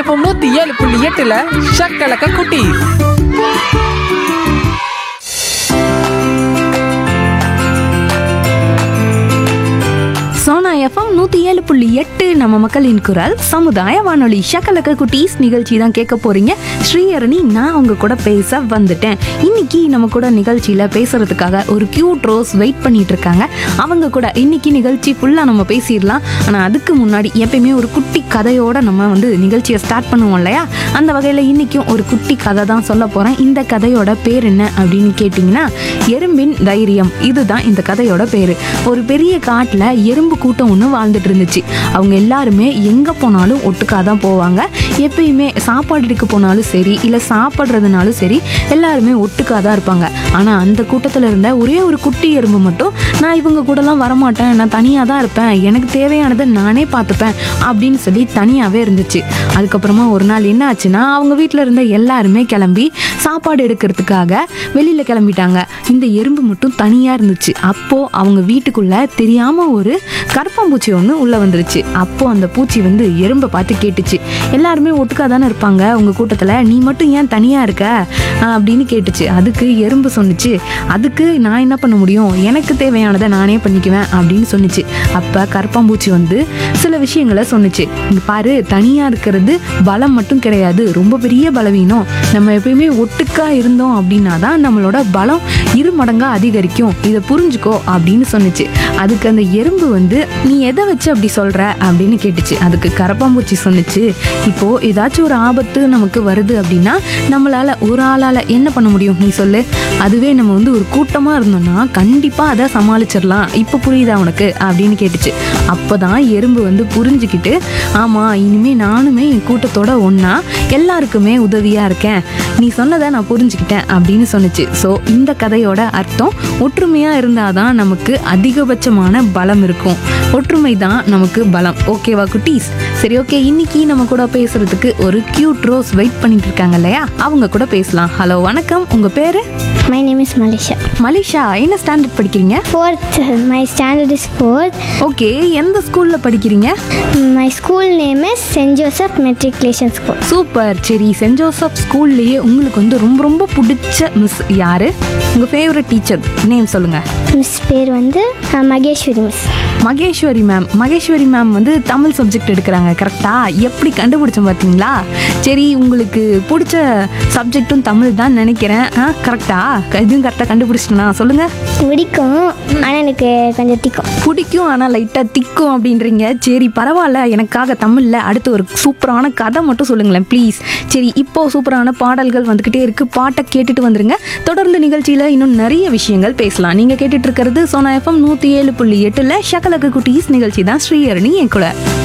FM 107.8ல ஷக்கலக்க குட்டி. Sona FM 107.8 நம்ம மக்களின் குரல் சமுதாய வானொலி ஷக்கலக்க குட்டீஸ் நிகழ்ச்சி தான் கேட்க போறீங்க. ஸ்ரீஹரணி நான் உங்க கூட பேச வந்துட்டேன். இன்னைக்கு நம்ம கூட நிகழ்ச்சியில பேசுறதுக்காக ஒரு கியூட் ரோஸ் வெயிட் பண்ணிட்டு இருக்காங்க. அவங்க கூட இன்னைக்கு நிகழ்ச்சி ஃபுல்லா நம்ம பேசிடலாம். ஆனா அதுக்கு முன்னாடி எப்பயுமே ஒரு குட்டி கதையோட நம்ம நிகழ்ச்சியை ஸ்டார்ட் பண்ணுவோம் இல்லையா? அந்த வகையில இன்னைக்கும் ஒரு குட்டி கதை தான் சொல்ல போறேன். இந்த கதையோட பேர் என்ன அப்படின்னு கேட்டீங்கன்னா, எறும்பின் தைரியம். இதுதான் இந்த கதையோட பேரு. ஒரு பெரிய காட்டுல எறும்பு கூட்டம் ஒன்று வாழ்ந்துட்டு இருந்துச்சு. அவங்க எல்லாருமே எங்க போனாலும் ஒட்டுக்காதான் போவாங்க. எப்பயுமே சாப்பாடு எடுக்க போனாலும் சரி, இல்ல சாப்பிட்றதுனாலும் சரி, எல்லாருமே ஒட்டுக்காதான் இருப்பாங்க. ஆனா அந்த கூட்டத்துல இருந்த ஒரே ஒரு குட்டி எறும்பு மட்டும், நான் இவங்க கூடலாம் வரமாட்டேன், நான் தனியா தான் இருப்பேன், எனக்கு தேவையானதை நானே பார்த்துப்பேன் அப்படின்னு சொல்லி தனியாவே இருந்துச்சு. அதுக்கப்புறமா ஒரு நாள் என்ன ஆச்சுன்னா, அவங்க வீட்டுல இருந்த எல்லாருமே கிளம்பி சாப்பாடு எடுக்கிறதுக்காக வெளியில கிளம்பிட்டாங்க. இந்த எறும்பு மட்டும் தனியா இருந்துச்சு. அப்போ அவங்க வீட்டுக்குள்ள தெரியாம ஒரு கரப்பாம்பூச்சி ஒன்று உள்ள வந்துருச்சு. அப்போ அந்த பூச்சி எறும்பை பார்த்து கேட்டுச்சு, எல்லாருமே ஒட்டுக்கா தானே இருப்பாங்க உங்க கூட்டத்துல, நீ மட்டும் ஏன் தனியா இருக்க அப்படின்னு கேட்டுச்சு. அதுக்கு எறும்பு சொன்னிச்சு, அதுக்கு நான் என்ன பண்ண முடியும், எனக்கு தேவையானதை நானே பண்ணிக்குவேன் அப்படின்னு சொன்னிச்சு. அப்ப கரப்பாம்பூச்சி சில விஷயங்களை சொன்னிச்சு. இங்க பாரு, தனியா இருக்கிறது பலம் மட்டும் கிடையாது, ரொம்ப பெரிய பலவீனம். நம்ம எப்பயுமே ஒட்டுக்கா இருந்தோம் அப்படின்னா தான் நம்மளோட பலம் 2 மடங்கா அதிகரிக்கும், இதை புரிஞ்சுக்கோ அப்படின்னு சொன்னிச்சு. அதுக்கு அந்த எறும்பு நீ எதை வச்சு அப்படி சொல்ற அப்படின்னு கேட்டுச்சு. அதுக்கு கரப்பாம்பூச்சி சொன்னிச்சு, இப்போ ஏதாச்சும் ஒரு ஆபத்து நமக்கு வருது அப்படின்னா நம்மளால ஒரு ஆளால என்ன பண்ண முடியும் நீ சொல்லு? அதுவே நம்ம ஒரு கூட்டமா இருந்தோம்னா கண்டிப்பா அதை சமாளிச்சிடலாம், இப்ப புரியுதா உனக்கு அப்படின்னு கேட்டுச்சு. அப்பதான் எறும்பு புரிஞ்சுக்கிட்டு, ஆமா, இனிமே நானுமே என் கூட்டத்தோட ஒன்னா எல்லாருக்குமே உதவியா இருக்கேன், நீ சொன்னதை நான் புரிஞ்சுக்கிட்டேன் அப்படின்னு சொன்னிச்சு. ஸோ இந்த கதையோட அர்த்தம், ஒற்றுமையா இருந்தாதான் நமக்கு அதிகபட்சமான பலம் இருக்கும், ஒற்றுமை தான் நமக்கு பலம். ஓகேவா குட்டீஸ்? சரி, ஓகே. இன்னைக்கு நம்ம கூட பேசுறதுக்கு ஒரு கியூட் ரோஸ் வெயிட் பண்ணிட்டு இருக்காங்க இல்லையா? அவங்க கூட பேசலாம். ஹலோ, வணக்கம், உங்க பேரு? My name is Malisha. Malisha, என்ன ஸ்டாண்டர்ட் படிக்கிறீங்க? 4th. My standard is 4th. Okay, எந்த ஸ்கூல்ல படிக்கிறீங்க? My school name is St. Joseph Matriculation School. Super. சரி, சென்ட் ஜோசப் ஸ்கூல்லையே உங்களுக்கு ரொம்ப ரொம்ப பிடிச்ச மிஸ் யாரு? உங்க ஃபேவரட் டீச்சர் நேம் சொல்லுங்க. மிஸ் பேர் Maheswari miss. Maheswari ma'am. Maheswari ma'am Tamil subject எடுக்கிறாங்க, கரெக்டா? எப்படி கண்டுபிடிச்சோம் பார்த்தீங்களா? சரி, உங்களுக்கு பிடிச்ச சப்ஜெக்டும் தமிழ் தான் நினைக்கிறேன், கரெக்டா? இதுவும் கரெக்டாக கண்டுபிடிச்சிட்டேனா? சொல்லுங்க. பிடிக்கும், ஆனால் எனக்கு கொஞ்சம் திக்கும். பிடிக்கும் ஆனால் லைட்டாக திக்கும் அப்படின்றீங்க. சரி, பரவாயில்ல. எனக்காக தமிழில் அடுத்து ஒரு சூப்பரான கதை மட்டும் சொல்லுங்களேன் ப்ளீஸ். சரி, இப்போ சூப்பரான பாடல்கள் வந்துக்கிட்டே இருக்கு, பாட்டை கேட்டுட்டு வந்துருங்க. தொடர்ந்து நிகழ்ச்சியில் இன்னும் நிறைய விஷயங்கள் பேசலாம். நீங்கள் கேட்டுட்டு இருக்கிறது சோனா எஃப்எம் 107.8ல ஷக்கலக்கு குட்டீஸ் நிகழ்ச்சி தான். ஸ்ரீஹரணி என் கூட.